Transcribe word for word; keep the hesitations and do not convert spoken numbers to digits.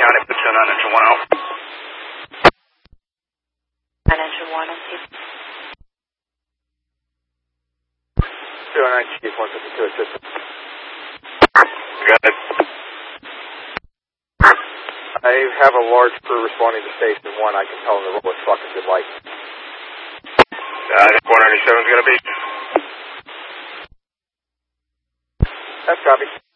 County, platoon on engine one out. On engine one, okay. two oh nine Chief, one fifty-two assistant. Got it. I have a large crew responding to station one. I can tell them to roll as fucking good light. I think one ninety-seven is going to be. That's copy.